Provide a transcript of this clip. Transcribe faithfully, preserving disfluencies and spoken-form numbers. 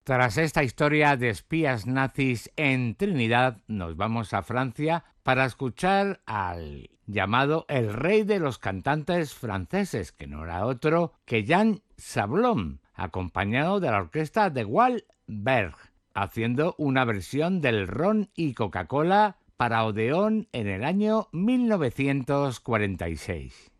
Tras esta historia de espías nazis en Trinidad, nos vamos a Francia para escuchar al llamado el rey de los cantantes franceses, que no era otro que Jean Sablon, acompañado de la orquesta de Walberg, haciendo una versión del Ron y Coca-Cola para Odeón en el año mil novecientos cuarenta y seis.